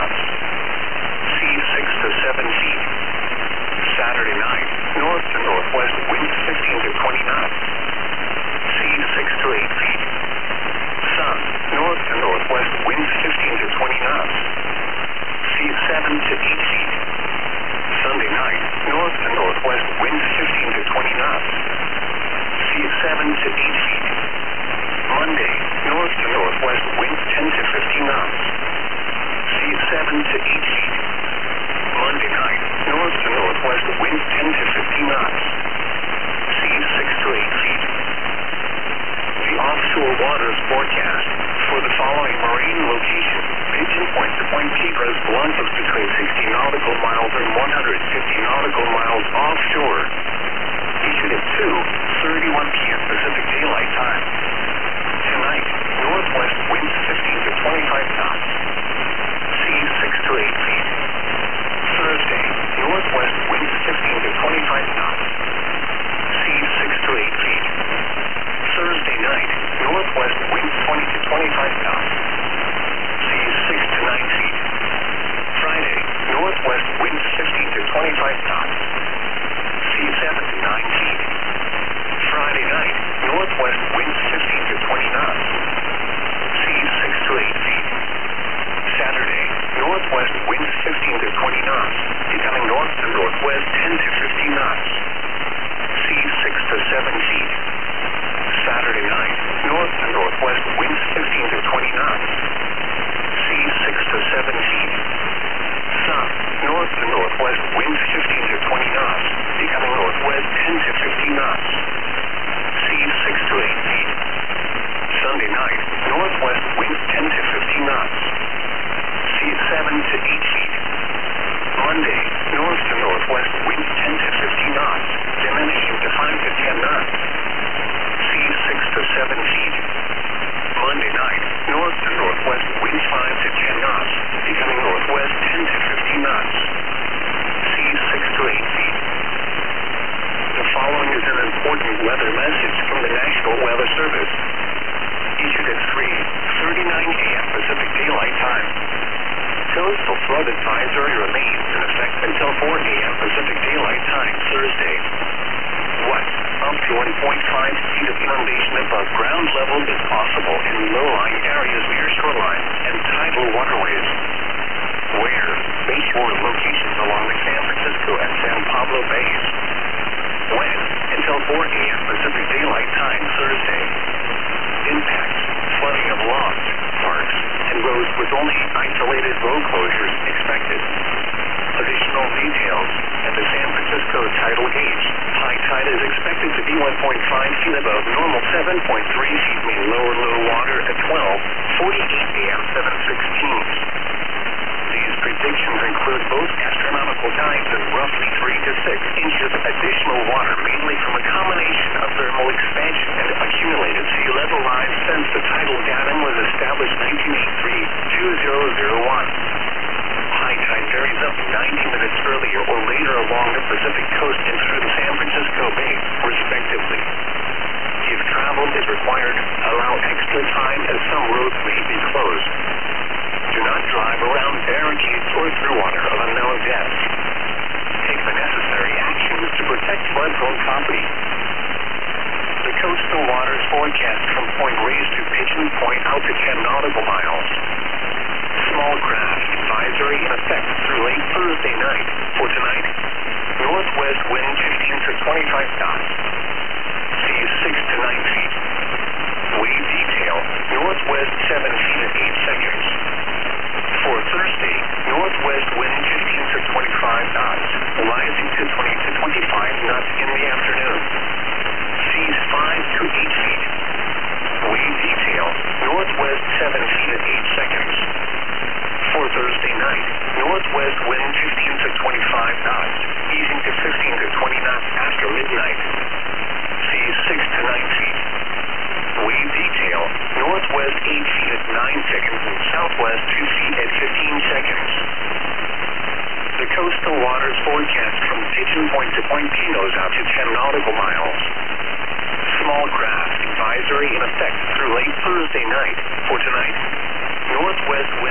knots. Seas 6 to 7 feet. Saturday night, north to northwest winds 15 to 20 knots. Seas 6 to 8 feet. Sun, north to northwest winds 15 to 20 knots. Seas 7 to 8 feet. Sunday night, north to northwest winds 15 to 20 knots. Seas 7 to 8 feet. Monday, north to northwest winds 10 to 15 knots. Seas 7 to 8 feet. Monday night, north to northwest winds 10 to 15 knots. Seas 6 to 8 feet. The offshore waters forecast for the following marine location: Pigeon Point to Point Piedras Blancas between 60 nautical miles and 150 nautical miles offshore. Issued at 2:31 p.m. Pacific Daylight Time. Tonight, northwest winds 15 to 25 knots. Seas 6 to 8 feet. Thursday, northwest winds 15 to 25 knots. Seas 6 to 8 feet. Thursday night, northwest winds 20 to 25 knots. Seas 6 to 9 feet. Friday, northwest winds 15 to 25 knots. Seas 7 to 9 feet. Friday night, northwest winds 15 to 20 knots. Seas 6 to 8 feet. Saturday, northwest winds 15 to 20 knots, becoming north to northwest 10 to 15 knots. Seas 6 to 7 feet. Saturday night, north to northwest winds 15 to 20 knots. Seas 6 to 7 feet. Sun, north to northwest winds 15 to 20 knots, becoming northwest 10 to 15 knots. Seas 6 to 8 feet. Sunday night, northwest winds 10 to 15 knots. Seas 7 to 8 feet. Monday, north to northwest winds 10 to 15 knots, diminishing to 5 to 10 knots. Seas 6 to 7 feet. Monday night, north to northwest winds 5 to 10 knots, becoming northwest 10 to 15 knots. Seas 6 to 8 feet. The following is an important weather message from the National Weather Service. Issued at 3:39 a.m. Pacific Daylight Time. Coastal flood advisory remains in effect until 4 a.m. Pacific Daylight Time Thursday. What? Up to 1.5 feet of inundation above ground level is possible in low-lying areas near shoreline and tidal waterways. Where? Bayshore locations along the San Francisco and San Pablo Bays. When? Until 4 a.m. Pacific Daylight Time Thursday. Impacts: flooding of lawns, parks, and roads with only isolated road closures expected. Additional details: at the San Francisco tidal gauge, high tide is expected to be 1.5 feet above normal, 7.3 feet mean low water at 12:48 a.m. 7/16. These predictions include both astronomical tides and roughly 3 to 6 inches of additional water, mainly from a combination of thermal expansion and accumulated sea level rise since the tidal datum was established 1983-2001. High tide varies up to 90 minutes earlier or later along the Pacific coast and through the San Francisco Bay, respectively. If travel is required, allow extra time as some roads may be closed. Do not drive around barricades or through water of unknown depth. Take the necessary actions to protect flood-prone property. The coastal waters forecast from Point Reyes to Pigeon Point out to 10 nautical miles. Small craft advisory in effect through late Thursday night. For tonight, northwest wind 15 to 25 knots. Seas 6 to 9 feet. Wave detail, northwest 7 feet at 8 seconds. For Thursday, northwest wind 15 to 25 knots, rising to 20 to 25 knots in the afternoon. Seas 5 to 8 feet. Wave detail, northwest 7 feet at 8 seconds. For Thursday night, northwest wind 15 to 25 knots, easing to 15 to 20 knots after midnight. Seas 6 to 9 feet. Wave detail, northwest 8 feet at 9 seconds and southwest 2 feet at 15 seconds. The coastal waters forecast from Pigeon Point to Point Pinos out to 10 nautical miles. Small craft advisory in effect through late Thursday night. For tonight, northwest wind